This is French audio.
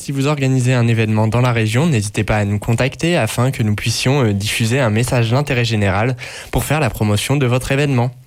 Si vous organisez un événement dans la région, n'hésitez pas à nous contacter afin que nous puissions diffuser un message d'intérêt général pour faire la promotion de votre événement.